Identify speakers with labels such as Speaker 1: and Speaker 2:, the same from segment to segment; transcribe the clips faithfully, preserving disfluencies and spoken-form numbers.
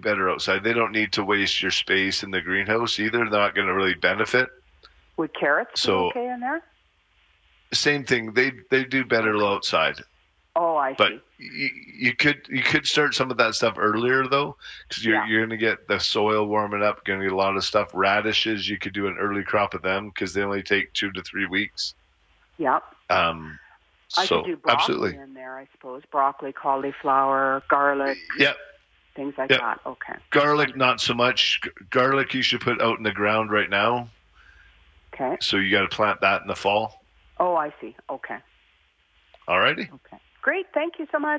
Speaker 1: better outside. They don't need to waste your space in the greenhouse either. They're not going to really benefit.
Speaker 2: Would carrots
Speaker 1: so,
Speaker 2: be okay in there?
Speaker 1: Same thing. They they do better outside.
Speaker 2: Oh, I
Speaker 1: but
Speaker 2: see.
Speaker 1: You, you could you could start some of that stuff earlier though, because you're
Speaker 2: Yeah.
Speaker 1: you're going to get the soil warming up. Going to get a lot of stuff. Radishes, you could do an early crop of them because they only take two to three weeks.
Speaker 2: Yeah.
Speaker 1: Um,
Speaker 2: I
Speaker 1: so
Speaker 2: could do broccoli
Speaker 1: absolutely
Speaker 2: in there, I suppose. Broccoli, cauliflower, garlic.
Speaker 1: Yep.
Speaker 2: Things like
Speaker 1: Yep.
Speaker 2: that. Okay.
Speaker 1: Garlic, not so much. G- Garlic, you should put out in the ground right now.
Speaker 2: Okay.
Speaker 1: So you got to plant that in the fall.
Speaker 2: Oh, I see. Okay.
Speaker 1: All righty.
Speaker 2: Okay. Great. Thank you so much.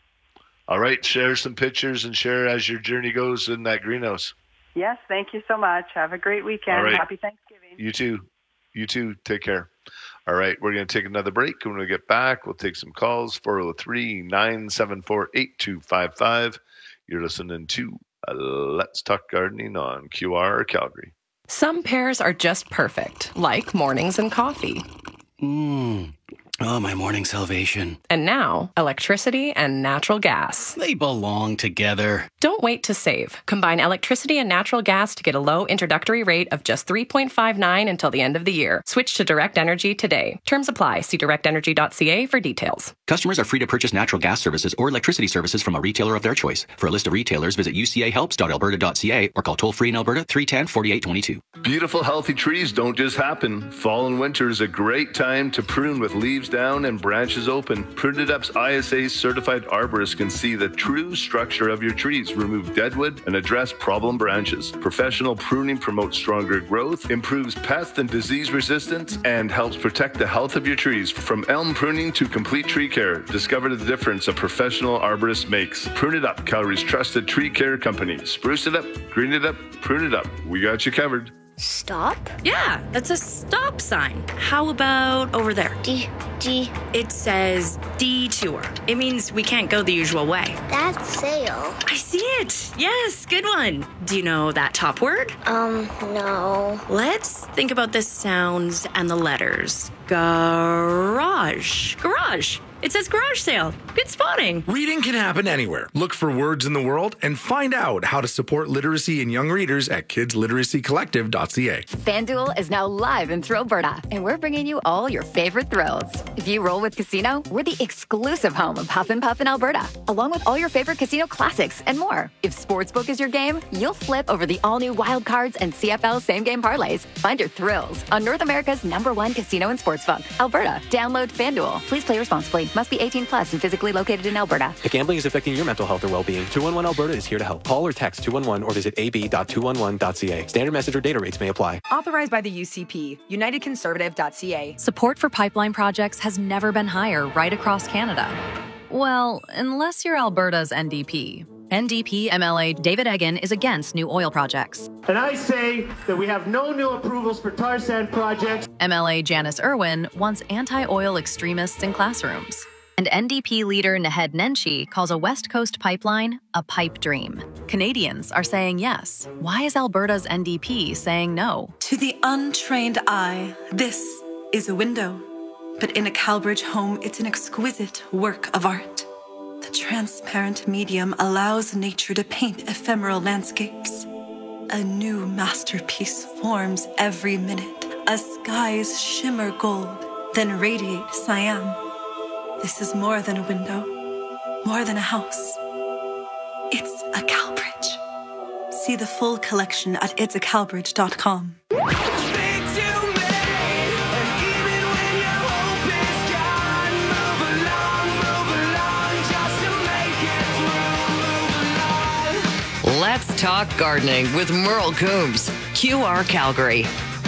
Speaker 1: All right. Share some pictures and share as your journey goes in that greenhouse.
Speaker 2: Yes, thank you so much. Have a great weekend.
Speaker 1: All right.
Speaker 2: Happy Thanksgiving.
Speaker 1: You too. You too. Take care. All right. We're going to take another break. When we get back, we'll take some calls. four oh three, nine seven four, eight two five five. You're listening to uh, Let's Talk Gardening on Q R Calgary.
Speaker 3: Some pairs are just perfect, like mornings and coffee.
Speaker 4: Mmm. Oh, my morning salvation.
Speaker 3: And now, electricity and natural gas.
Speaker 4: They belong together.
Speaker 3: Don't wait to save. Combine electricity and natural gas to get a low introductory rate of just three point five nine until the end of the year. Switch to Direct Energy today. Terms apply. See direct energy dot c a for details.
Speaker 5: Customers are free to purchase natural gas services or electricity services from a retailer of their choice. For a list of retailers, visit u c a helps dot alberta dot c a or call toll-free in Alberta three one zero, four eight two two.
Speaker 6: Beautiful, healthy trees don't just happen. Fall and winter is a great time to prune with leaves down and branches open. Prune It Up's I S A certified arborists can see the true structure of your trees, remove deadwood, and address problem branches. Professional pruning promotes stronger growth, improves pest and disease resistance, and helps protect the health of your trees. From elm pruning to complete tree care, discover the difference a professional arborist makes. Prune It Up, Calgary's trusted tree care company. Spruce it up, green it up, prune it up. We got you covered.
Speaker 7: Stop?
Speaker 8: Yeah, that's a stop sign. How about over there?
Speaker 7: D, D.
Speaker 8: It says detour. It means we can't go the usual way.
Speaker 7: That's sail.
Speaker 8: I see it. Yes, good one. Do you know that top word?
Speaker 7: Um, no.
Speaker 8: Let's think about the sounds and the letters. Garage. Garage. It says garage sale. Good spotting.
Speaker 9: Reading can happen anywhere. Look for words in the world and find out how to support literacy in young readers at kids literacy collective dot c a.
Speaker 10: FanDuel is now live in Thrill Alberta, and we're bringing you all your favorite thrills. If you roll with Casino, we're the exclusive home of Huff and Puff in Alberta, along with all your favorite casino classics and more. If Sportsbook is your game, you'll flip over the all-new Wild Cards and C F L same-game parlays. Find your thrills on North America's number one casino and sportsbook, Alberta. Download FanDuel. Please play responsibly. Must be eighteen plus and physically located in Alberta.
Speaker 11: If gambling is affecting your mental health or well-being, two one one Alberta is here to help. Call or text two one one or visit a b dot two one one dot c a. Standard message or data rates may apply.
Speaker 12: Authorized by the U C P, united conservative dot c a.
Speaker 13: Support for pipeline projects has never been higher right across Canada. Well, unless you're Alberta's N D P. N D P M L A David Eggen is against new oil projects.
Speaker 14: And I say that we have no new approvals for tar sand projects.
Speaker 13: M L A Janice Irwin wants anti-oil extremists in classrooms. And N D P leader Naheed Nenshi calls a West Coast pipeline a pipe dream. Canadians are saying yes. Why is Alberta's N D P saying no?
Speaker 15: To the untrained eye, this is a window. But in a Calbridge home, it's an exquisite work of art. The transparent medium allows nature to paint ephemeral landscapes. A new masterpiece forms every minute. A skies shimmer gold, then radiate cyan. This is more than a window, more than a house. It's a Calbridge. See the full collection at its a calbridge dot com.
Speaker 16: Let's Talk Gardening with Merle Coombs, Q R Calgary.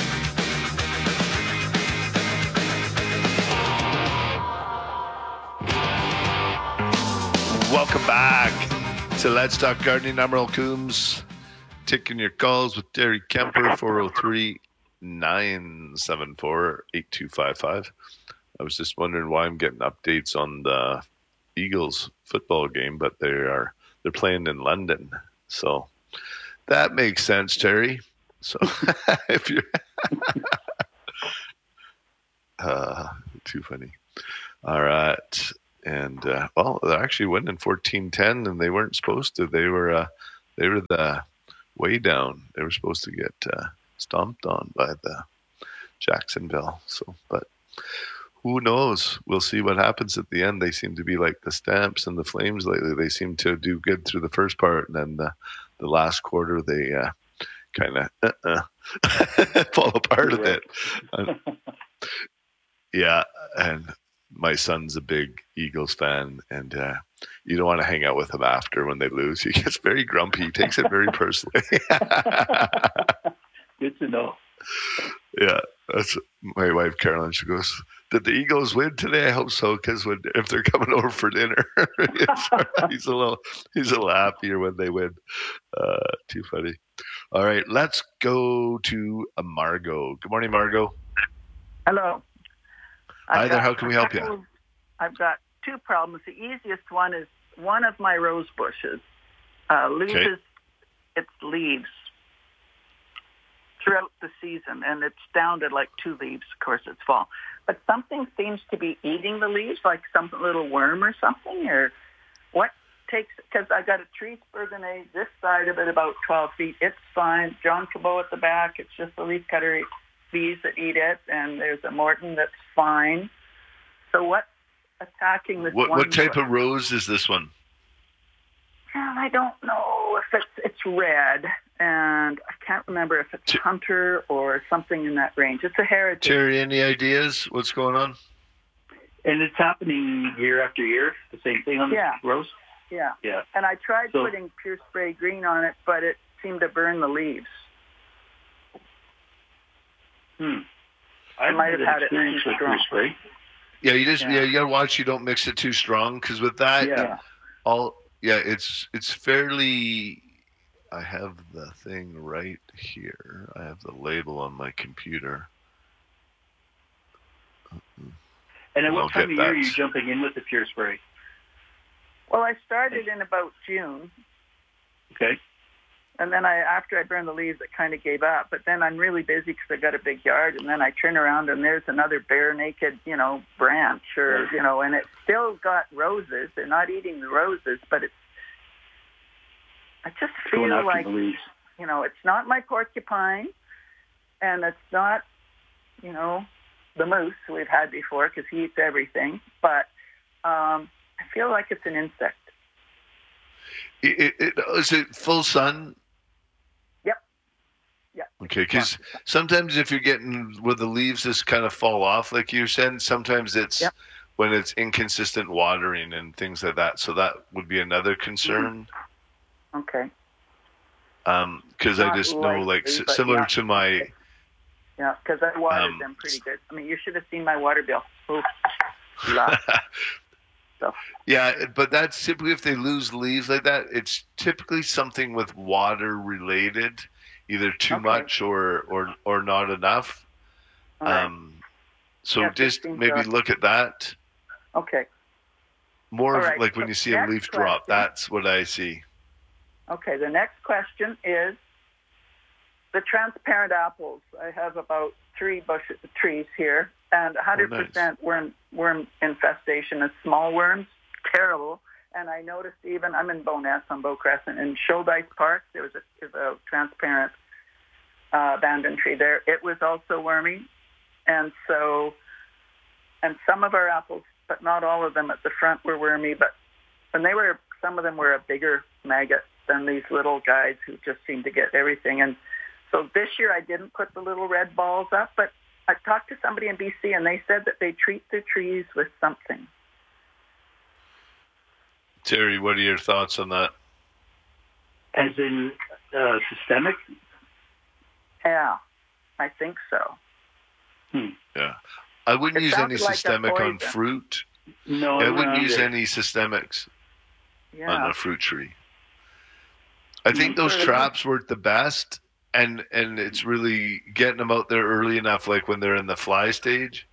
Speaker 1: Welcome back to Let's Talk Gardening. I'm Merle Coombs. Taking your calls with Derry Kemper, four oh three, nine seven four, eight two five five. I was just wondering why I'm getting updates on the Eagles football game, but they are they're playing in London. So that makes sense, Terry. So if you're uh, too funny. All right. And, uh, well, they're actually winning fourteen ten, and they weren't supposed to. They were uh, they were the way down. They were supposed to get uh, stomped on by the Jacksonville. So, but who knows? We'll see what happens at the end. They seem to be like the Stamps and the Flames lately. They seem to do good through the first part, and then the, the last quarter they uh, kind of uh-uh, fall apart a bit. Uh, yeah, and my son's a big Eagles fan, and uh, you don't want to hang out with him after when they lose. He gets very grumpy. He takes it very personally.
Speaker 17: Good to know. Yeah,
Speaker 1: that's my wife, Carolyn. She goes, "Did the Eagles win today? I hope so, because when if they're coming over for dinner, he's a little he's a little happier when they win." Uh, too funny. All right, let's go to uh, Margot. Good morning, Margot.
Speaker 18: Hello.
Speaker 1: Hi
Speaker 18: I've
Speaker 1: there.
Speaker 18: got
Speaker 1: How can we help you?
Speaker 18: of- I've got two problems. The easiest one is one of my rose bushes uh, loses
Speaker 1: Okay.
Speaker 18: its leaves throughout the season, and it's down to like two leaves. Of course, it's fall. But something seems to be eating the leaves, like some little worm or something, or what takes, because I got a tree spurgeonase, this side of it about twelve feet. It's fine. John Cabot at the back, it's just the leaf cutter bees that eat it, and there's a Morton that's fine. So what's attacking this
Speaker 1: What
Speaker 18: one
Speaker 1: what type
Speaker 18: bush?
Speaker 1: of rose is this one?
Speaker 18: Well, I don't know if it's it's red, and I can't remember if it's Hunter or something in that range. It's a heritage.
Speaker 1: Terry, any ideas? What's going on?
Speaker 17: And it's happening year after year, the same thing on
Speaker 18: Yeah.
Speaker 17: the rose?
Speaker 18: Yeah.
Speaker 17: Yeah.
Speaker 18: And I tried
Speaker 17: So-
Speaker 18: putting Pure Spray Green on it, but it seemed to burn the leaves.
Speaker 17: Hmm.
Speaker 18: I might have had it
Speaker 17: experience
Speaker 18: too
Speaker 17: with
Speaker 18: strong.
Speaker 17: Pure Spray.
Speaker 1: Yeah, you just yeah,
Speaker 18: Yeah.
Speaker 1: you gotta watch you don't mix it too strong, because with that,
Speaker 18: Yeah.
Speaker 1: all yeah, it's it's fairly. I have the thing right here. I have the label on my computer.
Speaker 17: And at
Speaker 1: I'll
Speaker 17: what time
Speaker 1: get
Speaker 17: of year are
Speaker 1: that.
Speaker 17: you jumping in with the Pure Spray?
Speaker 18: Well, I started in about June,
Speaker 17: Okay.
Speaker 18: and then I, after I burned the leaves, it kind of gave up. But then I'm really busy because I got a big yard, and then I turn around and there's another bare naked, you know, branch, or you know, and it's still got roses. They're not eating the roses, but it's. I just
Speaker 17: Going
Speaker 18: feel
Speaker 17: after
Speaker 18: like,
Speaker 17: the leaves.
Speaker 18: you know, it's not my porcupine, and it's not, you know, the moose we've had before because he eats everything. But um, I feel like it's an insect.
Speaker 1: It, it, it, is it full sun?
Speaker 18: Yep. Yeah.
Speaker 1: Okay, because sometimes if you're getting where the leaves just kind of fall off, like you're saying, sometimes it's
Speaker 18: Yep.
Speaker 1: when it's inconsistent watering and things like that. So that would be another concern.
Speaker 18: Okay.
Speaker 1: Um, because I
Speaker 18: Not
Speaker 1: just know,
Speaker 18: likely,
Speaker 1: like s-
Speaker 18: but
Speaker 1: similar
Speaker 18: yeah.
Speaker 1: to my
Speaker 18: Yeah, because I watered
Speaker 1: Um,
Speaker 18: them pretty good. I mean, you should have seen my water bill. Ooh. Lot. So,
Speaker 1: yeah, but that's typically if they lose leaves like that, it's typically something with water related, either too
Speaker 18: Okay.
Speaker 1: much or or or not enough.
Speaker 18: all right.
Speaker 1: Um, so
Speaker 18: Yeah,
Speaker 1: just
Speaker 18: fifteen
Speaker 1: maybe
Speaker 18: drops.
Speaker 1: look at that.
Speaker 18: Okay.
Speaker 1: More
Speaker 18: All
Speaker 1: of
Speaker 18: right,
Speaker 1: like when
Speaker 18: so
Speaker 1: you see a
Speaker 18: next
Speaker 1: leaf drop,
Speaker 18: question.
Speaker 1: that's what I see.
Speaker 18: Okay, the next question is the transparent apples. I have about three bushes, trees here, and one hundred percent worm worm infestation of small worms, terrible. And I noticed even, I'm in Bowness on Bow Crescent, in Shoaldyke Park, there was a, there's a transparent uh, abandoned tree there. It was also wormy. And so, and some of our apples, but not all of them at the front were wormy, but and they were, some of them were a bigger maggot than these little guys who just seem to get everything. And so this year I didn't put the little red balls up, but I talked to somebody in B C and they said that they treat their trees with something.
Speaker 1: Terry, what are your thoughts on that?
Speaker 17: As in uh, systemic?
Speaker 18: Yeah, I think so.
Speaker 17: Hmm.
Speaker 1: Yeah, I wouldn't
Speaker 18: It
Speaker 1: use any
Speaker 18: sounded like a
Speaker 1: systemic on
Speaker 18: poison.
Speaker 1: fruit.
Speaker 17: No,
Speaker 1: I wouldn't
Speaker 17: around
Speaker 1: use
Speaker 17: it.
Speaker 1: any systemics
Speaker 18: Yeah.
Speaker 1: on a fruit tree. I think those
Speaker 18: Sort of.
Speaker 1: traps work the best, and and it's really getting them out there early enough, like when they're in the fly stage.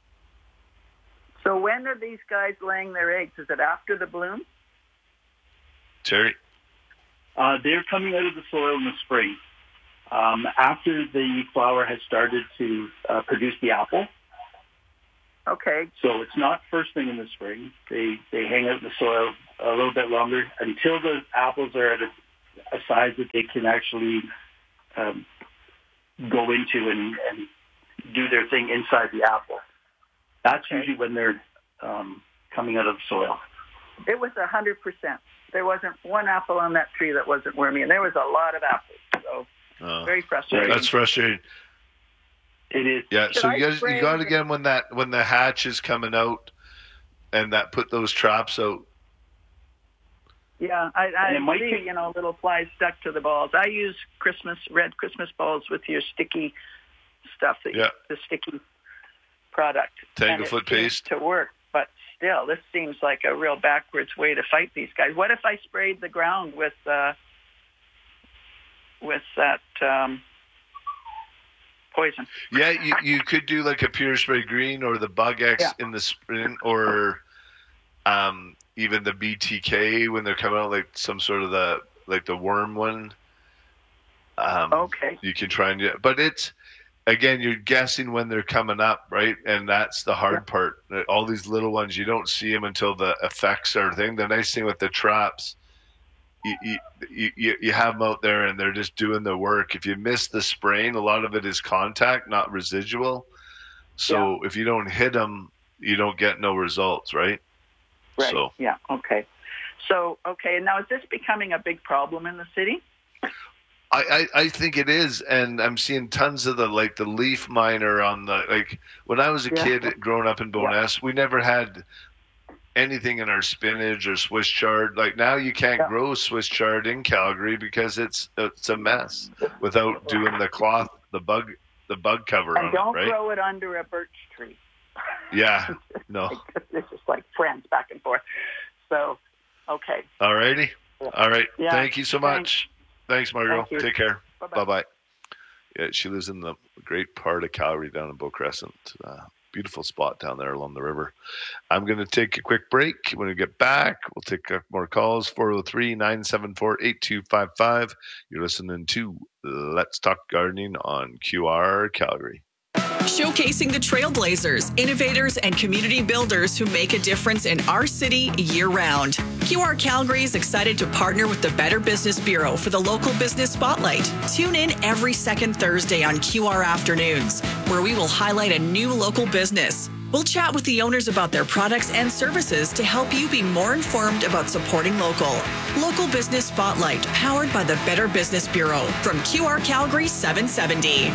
Speaker 18: So when are these guys laying their eggs? Is it after the bloom?
Speaker 1: Terry,
Speaker 17: Uh, they're coming out of the soil in the spring. Um, after the flower has started to uh, produce the apple.
Speaker 18: Okay.
Speaker 17: So it's not first thing in the spring. They they hang out in the soil a little bit longer until the apples are at a a size that they can actually um, go into and, and do their thing inside the apple. That's okay. Usually when they're um, coming out of the soil.
Speaker 18: It was one hundred percent. There wasn't one apple on that tree that wasn't wormy, and there was a lot of apples. So
Speaker 1: oh,
Speaker 18: very frustrating.
Speaker 1: That's frustrating.
Speaker 17: It is.
Speaker 1: Yeah,
Speaker 18: Should
Speaker 1: so
Speaker 18: I
Speaker 1: you got
Speaker 18: spray
Speaker 1: you got to
Speaker 18: the-
Speaker 1: get when that when the hatch is coming out, and that put those traps out.
Speaker 18: Yeah, I, I
Speaker 17: And it might
Speaker 18: see,
Speaker 17: take-
Speaker 18: you know, little flies stuck to the balls. I use Christmas, red Christmas balls with your sticky stuff, that
Speaker 1: Yeah.
Speaker 18: you, the sticky product.
Speaker 1: Tanglefoot
Speaker 18: and it seems
Speaker 1: paste.
Speaker 18: to work, but still, this seems like a real backwards way to fight these guys. What if I sprayed the ground with uh, with that um, poison?
Speaker 1: Yeah, you, you could do like a Pure Spray Green or the Bug X
Speaker 18: Yeah.
Speaker 1: in the spring, or um, even the B T K when they're coming out, like some sort of the like the worm one. Um,
Speaker 18: okay.
Speaker 1: You can try and do it, but it's again, you're guessing when they're coming up, right? And that's the hard yeah. part. All these little ones, you don't see them until the effects are thing. The nice thing with the traps, you you, you you have them out there and they're just doing the work. If you miss the spraying, a lot of it is contact, not residual. So yeah. if you don't hit them, you don't get no results, right?
Speaker 18: Right.
Speaker 1: So.
Speaker 18: Yeah. Okay. So okay. Now is this becoming a big problem in the city?
Speaker 1: I, I, I think it is, and I'm seeing tons of the like the leaf miner on the like. When I was a
Speaker 18: yeah.
Speaker 1: kid growing up in Bowness, yeah. we never had anything in our spinach or Swiss chard. Like now, you can't yeah. grow Swiss chard in Calgary because it's it's a mess without doing the cloth, the bug, the bug cover
Speaker 18: and
Speaker 1: on
Speaker 18: don't
Speaker 1: it, right?
Speaker 18: grow it under a birch tree.
Speaker 1: Yeah, no.
Speaker 18: It's just like friends back and forth. So, okay.
Speaker 1: All righty. All right.
Speaker 18: Yeah.
Speaker 1: Thank you so much. Thanks, Margot.
Speaker 18: Thank
Speaker 1: Take care.
Speaker 18: Bye-bye.
Speaker 1: Bye-bye. Yeah, she lives in the great part of Calgary down in Bow Crescent. Uh, beautiful spot down there along the river. I'm going to take a quick break. When we get back, we'll take more calls, four oh three, nine seven four, eight two five five. You're listening to Let's Talk Gardening on Q R Calgary.
Speaker 19: Showcasing the trailblazers, innovators, and community builders who make a difference in our city year-round. Q R Calgary is excited to partner with the Better Business Bureau for the Local Business Spotlight. Tune in every second Thursday on Q R Afternoons, where we will highlight a new local business. We'll chat with the owners about their products and services to help you be more informed about supporting local. Local Business Spotlight, powered by the Better Business Bureau, from Q R Calgary seven seventy.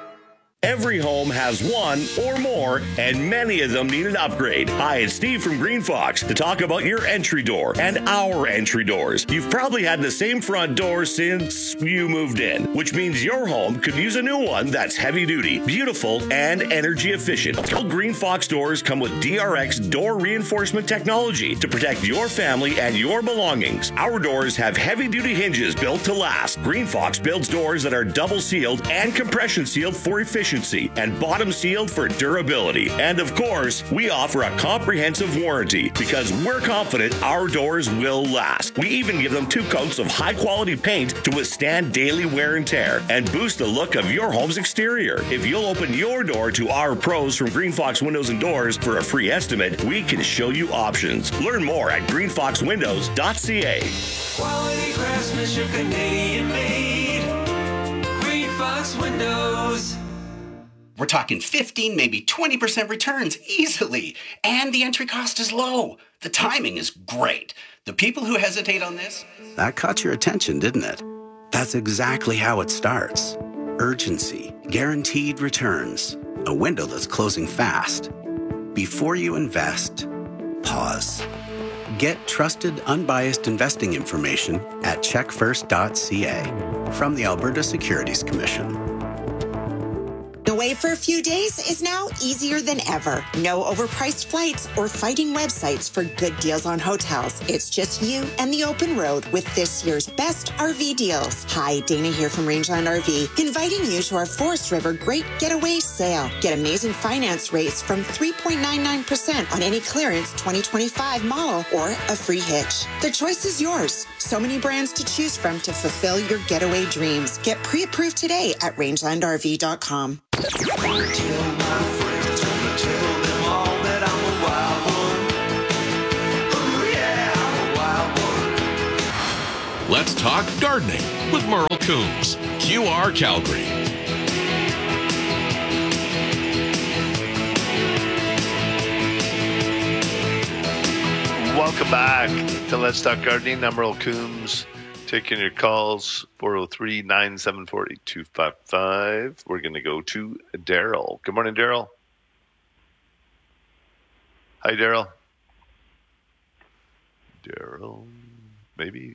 Speaker 20: Every home has one or more, and many of them need an upgrade. Hi, it's Steve from Green Fox to talk about your entry door and our entry doors. You've probably had the same front door since you moved in, which means your home could use a new one that's heavy duty, beautiful, and energy efficient. All Green Fox doors come with D R X door reinforcement technology to protect your family and your belongings. Our doors have heavy duty hinges built to last. Green Fox builds doors that are double sealed and compression sealed for efficiency, and bottom sealed for durability. And of course, we offer a comprehensive warranty because we're confident our doors will last. We even give them two coats of high quality paint to withstand daily wear and tear and boost the look of your home's exterior. If you'll open your door to our pros from Green Fox Windows and Doors for a free estimate, we can show you options. Learn more at green fox windows dot c a.
Speaker 21: Quality craftsmanship, Canadian made. Green Fox Windows.
Speaker 4: We're talking fifteen, maybe twenty percent returns easily. And the entry cost is low. The timing is great. The people who hesitate on this... That caught your attention, didn't it? That's exactly how it starts. Urgency, guaranteed returns, a window that's closing fast. Before you invest, pause. Get trusted, unbiased investing information at check first dot c a from the Alberta Securities Commission.
Speaker 22: Away for a few days is now easier than ever. No overpriced flights or fighting websites for good deals on hotels. It's just you and the open road with this year's best R V deals. Hi, Dana here from Rangeland R V, inviting you to our Forest River Great Getaway Sale. Get amazing finance rates from three point nine nine percent on any clearance twenty twenty-five model or a free hitch. The choice is yours. So many brands to choose from to fulfill your getaway dreams. Get pre-approved today at rangeland r v dot com.
Speaker 2: Let's Talk Gardening with Merle Coombs, Q R Calgary.
Speaker 1: Welcome back to Let's Talk Gardening. I'm Merle Coombs, taking your calls, four oh three, nine seven four, eight two five five. We're going to go to Daryl. Good morning, Daryl. Hi, Daryl. Daryl, maybe.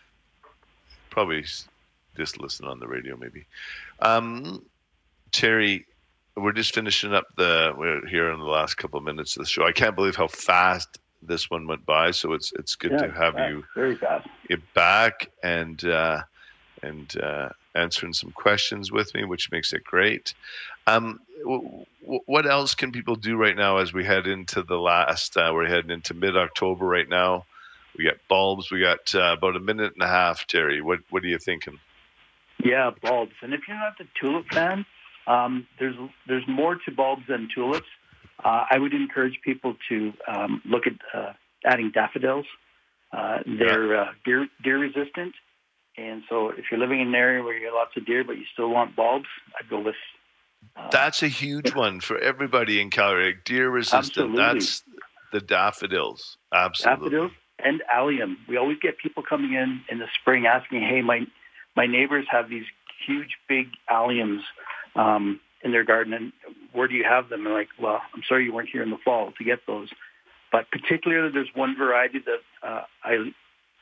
Speaker 1: Probably just listen on the radio, maybe. Um, Terry, we're just finishing up the, we're here in the last couple of minutes of the show. I can't believe how fast this one went by, so it's it's good
Speaker 17: yeah,
Speaker 1: to have
Speaker 17: fast,
Speaker 1: you
Speaker 17: very fast.
Speaker 1: Get back and uh, and uh, answering some questions with me, which makes it great. Um, w- w- what else can people do right now as we head into the last? Uh, we're heading into mid-October right now. We got bulbs. We got uh, about a minute and a half. Terry, what what are you thinking?
Speaker 17: Yeah, bulbs. And if you're not the tulip fan, um, there's there's more to bulbs than tulips. Uh, I would encourage people to um, look at uh, adding daffodils. Uh, they're uh, deer, deer resistant, and so if you're living in an area where you get lots of deer but you still want bulbs, I'd go with. Uh,
Speaker 1: That's a huge one for everybody in Calgary. Deer resistant.
Speaker 17: Absolutely.
Speaker 1: That's the daffodils. Absolutely.
Speaker 17: Daffodils and allium. We always get people coming in in the spring asking, "Hey, my my neighbors have these huge, big alliums um, in their garden, and where do you have them?" And like, well, I'm sorry you weren't here in the fall to get those. But particularly, there's one variety that uh, I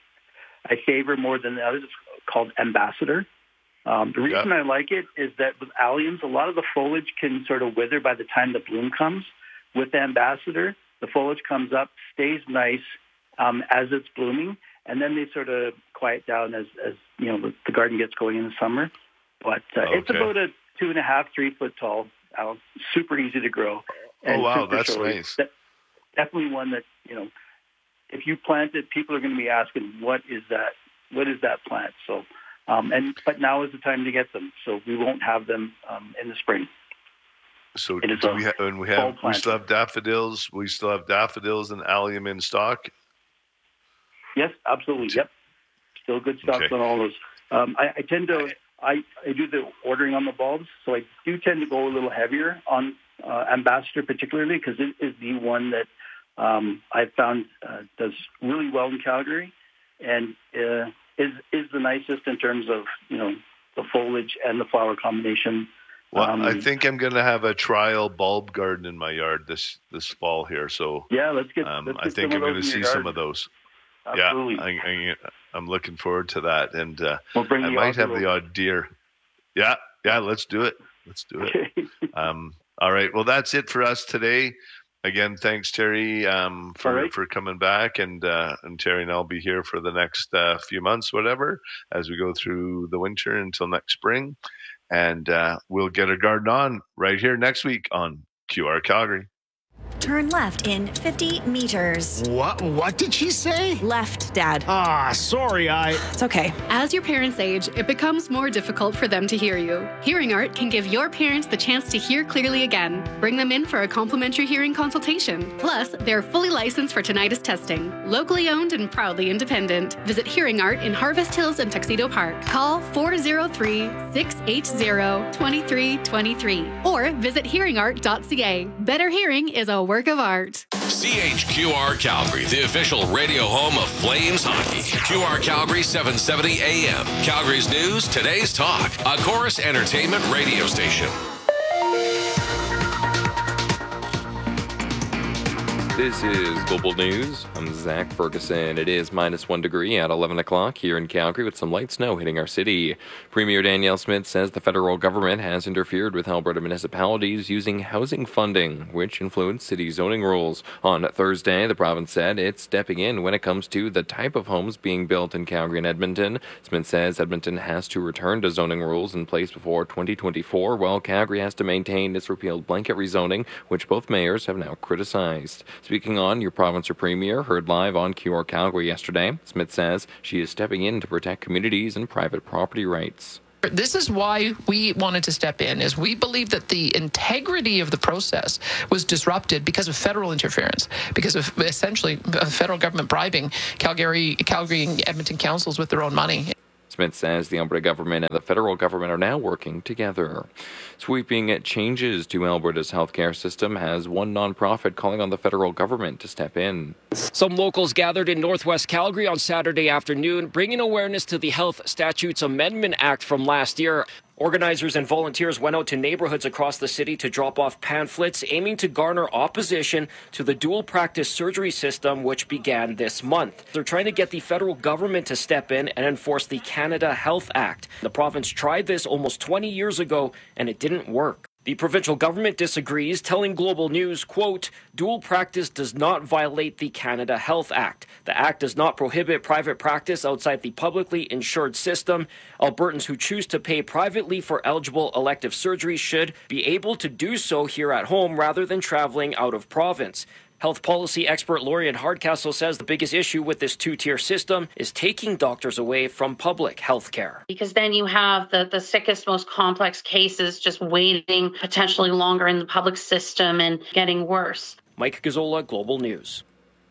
Speaker 17: I favor more than the others. It's called Ambassador. Um, the reason
Speaker 1: yeah.
Speaker 17: I like it is that with alliums, a lot of the foliage can sort of wither by the time the bloom comes. With Ambassador, the foliage comes up, stays nice um, as it's blooming, and then they sort of quiet down as, as you know the, the garden gets going in the summer. But uh,
Speaker 1: okay.
Speaker 17: it's about a two and a half, three foot tall. Uh, super easy to grow.
Speaker 1: Oh wow, that's showy. Nice.
Speaker 17: That, definitely one that, you know, if you plant it, people are going to be asking, what is that? What is that plant? So, um, and but now is the time to get them. So we won't have them um, in the spring.
Speaker 1: So do we have, and we have, we still have daffodils. We still have daffodils and allium in stock.
Speaker 17: Yes, absolutely. Yep, still good stocks okay. on all those. Um, I, I tend to, I, I do the ordering on the bulbs, so I do tend to go a little heavier on uh, Ambassador, particularly because it is the one that um, I've found uh, does really well in Calgary, and uh, is is the nicest in terms of, you know, the foliage and the flower combination.
Speaker 1: Well,
Speaker 17: um,
Speaker 1: I think I'm going to have a trial bulb garden in my yard this this fall here. So
Speaker 17: yeah, let's get.
Speaker 1: Um,
Speaker 17: let's
Speaker 1: I
Speaker 17: get
Speaker 1: think
Speaker 17: some
Speaker 1: I'm
Speaker 17: of
Speaker 1: going to see some of those.
Speaker 17: Absolutely.
Speaker 1: Yeah, I, I, I'm looking forward to that, and uh,
Speaker 17: we'll bring
Speaker 1: I might have the odd deer. Yeah, yeah, let's do it. Let's do it. um, all right. Well, that's it for us today. Again, thanks, Terry, um, for
Speaker 17: right.
Speaker 1: for coming back, and uh, and Terry and I'll be here for the next uh, few months, whatever, as we go through the winter until next spring, and uh, we'll get a garden on right here next week on Q R Calgary.
Speaker 8: Turn left in fifty meters.
Speaker 3: What? What did she say?
Speaker 8: Left, Dad.
Speaker 3: Ah, sorry, I...
Speaker 8: It's okay.
Speaker 23: As your parents age, it becomes more difficult for them to hear you. Hearing Art can give your parents the chance to hear clearly again. Bring them in for a complimentary hearing consultation. Plus, they're fully licensed for tinnitus testing. Locally owned and proudly independent. Visit Hearing Art in Harvest Hills and Tuxedo Park. Call four oh three, six eight zero, two three two three or visit hearing art dot c a. Better hearing is a work of art.
Speaker 2: C H Q R Calgary, the official radio home of Flames hockey. Q R Calgary seven seventy A M. Calgary's news, today's talk. A Chorus Entertainment radio station.
Speaker 24: This is Global News. I'm Zach Ferguson. It is minus one degree at eleven o'clock here in Calgary with some light snow hitting our city. Premier Danielle Smith says the federal government has interfered with Alberta municipalities using housing funding, which influenced city zoning rules. On Thursday, the province said it's stepping in when it comes to the type of homes being built in Calgary and Edmonton. Smith says Edmonton has to return to zoning rules in place before twenty twenty-four, while Calgary has to maintain its repealed blanket rezoning, which both mayors have now criticized. Speaking on Your Province or Premier, heard live on Q R Calgary yesterday, Smith says she is stepping in to protect communities and private property rights.
Speaker 5: This is why we wanted to step in, is we believe that the integrity of the process was disrupted because of federal interference, because of essentially the federal government bribing Calgary, Calgary and Edmonton councils with their own money.
Speaker 24: Smith says the Alberta government and the federal government are now working together. Sweeping changes to Alberta's healthcare system has one nonprofit calling on the federal government to step in.
Speaker 6: Some locals gathered in Northwest Calgary on Saturday afternoon, bringing awareness to the Health Statutes Amendment Act from last year. Organizers and volunteers went out to neighborhoods across the city to drop off pamphlets aiming to garner opposition to the dual practice surgery system, which began this month. They're trying to get the federal government to step in and enforce the Canada Health Act. The province tried this almost twenty years ago, and it didn't work. The provincial government disagrees, telling Global News, quote, dual practice does not violate the Canada Health Act. The act does not prohibit private practice outside the publicly insured system. Albertans who choose to pay privately for eligible elective surgeries should be able to do so here at home rather than traveling out of province. Health policy expert Lorian Hardcastle says the biggest issue with this two-tier system is taking doctors away from public health care.
Speaker 7: Because then you have the, the sickest, most complex cases just waiting potentially longer in the public system and getting worse.
Speaker 6: Mike Gazzola, Global News.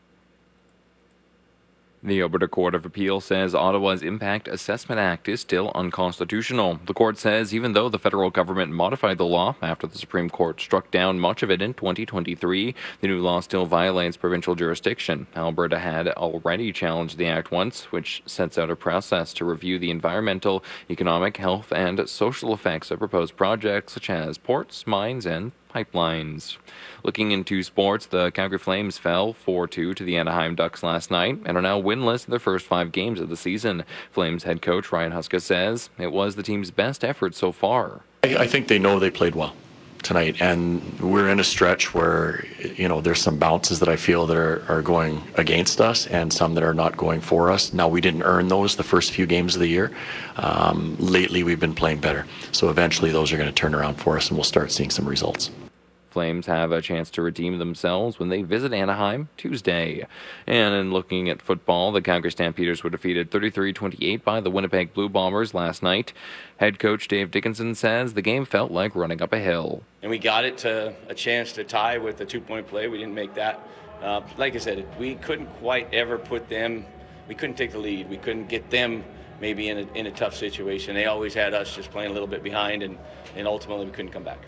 Speaker 24: The Alberta Court of Appeal says Ottawa's Impact Assessment Act is still unconstitutional. The court says even though the federal government modified the law after the Supreme Court struck down much of it in twenty twenty-three, the new law still violates provincial jurisdiction. Alberta had already challenged the act once, which sets out a process to review the environmental, economic, health, and social effects of proposed projects such as ports, mines, and pipelines. Looking into sports, the Calgary Flames fell four two to the Anaheim Ducks last night and are now winless in their first five games of the season. Flames head coach Ryan Huska says it was the team's best effort so far.
Speaker 9: I, I think they know they played well tonight, and we're in a stretch where, you know, there's some bounces that I feel that are, are going against us and some that are not going for us. Now, we didn't earn those the first few games of the year. Um, lately, we've been playing better. So eventually those are going to turn around for us and we'll start seeing some results.
Speaker 24: Flames have a chance to redeem themselves when they visit Anaheim Tuesday. And in looking at football, the Calgary Stampeders were defeated thirty-three twenty-eight by the Winnipeg Blue Bombers last night. Head coach Dave Dickinson says the game felt like running up a hill.
Speaker 25: And we got it to a chance to tie with a two-point play. We didn't make that. Uh, like I said, we couldn't quite ever put them, we couldn't take the lead. We couldn't get them maybe in a, in a tough situation. They always had us just playing a little bit behind, and, and ultimately we couldn't come back.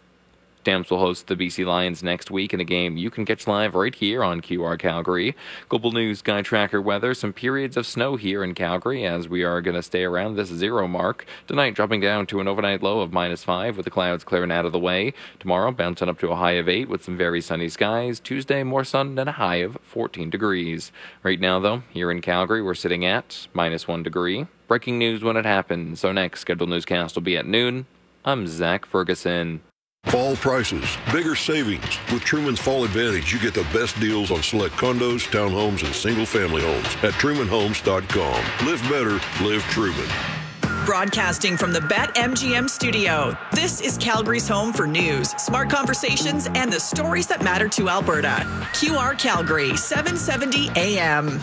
Speaker 24: Stamps will host the B C Lions next week in a game you can catch live right here on Q R Calgary. Global News Sky Tracker weather, some periods of snow here in Calgary as we are going to stay around this zero mark. Tonight dropping down to an overnight low of minus five with the clouds clearing out of the way. Tomorrow bouncing up to a high of eight with some very sunny skies. Tuesday more sun and a high of fourteen degrees. Right now though, here in Calgary we're sitting at minus one degree. Breaking news when it happens. So next scheduled newscast will be at noon. I'm Zach Ferguson.
Speaker 26: Fall prices, bigger savings. With Truman's Fall Advantage, you get the best deals on select condos, townhomes, and single-family homes at Truman Homes dot com. Live better, live Truman.
Speaker 19: Broadcasting from the BetMGM studio, this is Calgary's home for news, smart conversations, and the stories that matter to Alberta. Q R Calgary, seven seventy A M.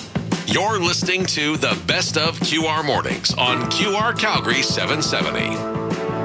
Speaker 2: You're listening to the best of Q R Mornings on Q R Calgary seven seventy.